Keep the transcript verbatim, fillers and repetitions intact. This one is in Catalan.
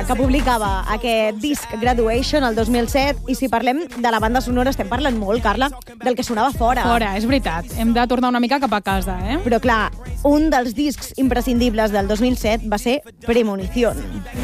que publicava aquest disc Graduation el dos mil set, i si parlem de la banda sonora estem parlant molt, Carla, del que sonava fora. Fora, és veritat. Hem de tornar una mica cap a casa, eh? Però clar, un dels discs imprescindibles del dos mil set va ser Premonición.